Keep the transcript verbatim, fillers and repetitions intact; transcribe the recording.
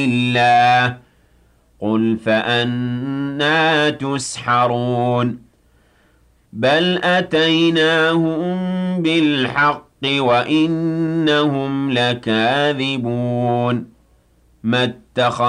الله قل فأنا تسحرون بل أتيناهم بالحق وإنهم لكاذبون ما اتخذ